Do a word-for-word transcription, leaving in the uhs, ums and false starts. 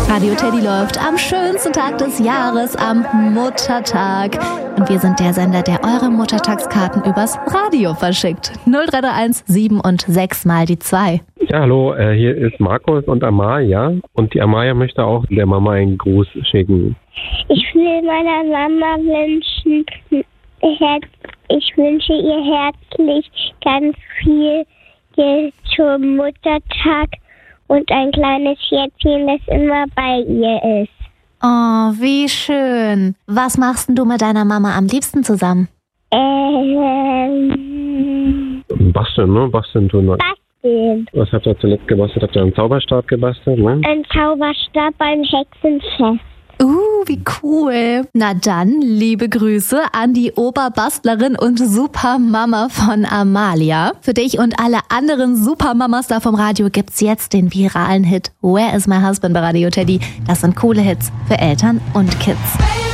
Radio Teddy läuft am schönsten Tag des Jahres, am Muttertag. Und wir sind der Sender, der eure Muttertagskarten übers Radio verschickt. null drei drei eins sieben und sechs mal die zwei. Ja, hallo, äh, hier ist Markus und Amalia. Und die Amalia möchte auch der Mama einen Gruß schicken. Ich will meiner Mama wünschen, ich wünsche ihr herzlich ganz viel zum Muttertag und ein kleines Schätzchen, das immer bei ihr ist. Oh, wie schön. Was machst denn du mit deiner Mama am liebsten zusammen? Ähm... Basteln, ne? Basteln tun wir. Basteln. Was habt ihr zuletzt gebastelt? Habt ihr einen Zauberstab gebastelt, ne? Ein Zauberstab beim Hexenfest. Uh, wie cool. Na dann, liebe Grüße an die Oberbastlerin und Supermama von Amalia. Für dich und alle anderen Supermamas da vom Radio gibt's jetzt den viralen Hit Where is my husband bei Radio Teddy. Das sind coole Hits für Eltern und Kids.